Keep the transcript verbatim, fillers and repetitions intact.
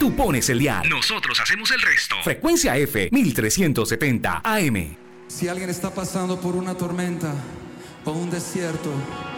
Tú pones el dial. Nosotros hacemos el resto. Frecuencia F mil trescientos setenta A M. Si alguien está pasando por una tormenta o un desierto,